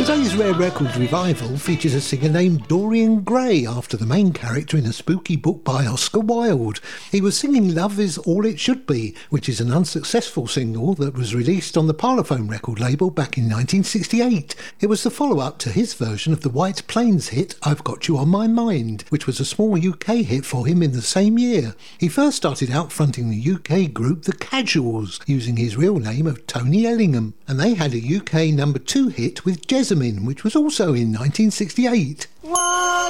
Today's Rare Records revival features a singer named Dorian Gray after the main character in a spooky book by Oscar Wilde. He was singing Love Is All It Should Be, which is an unsuccessful single that was released on the Parlophone record label back in 1968. It was the follow-up to his version of the White Plains hit I've Got You On My Mind, which was a small UK hit for him in the same year. He first started out fronting the UK group The Casuals, using his real name of Tony Ellingham, and they had a UK number 2 hit with Jessamine, which was also in 1968. Why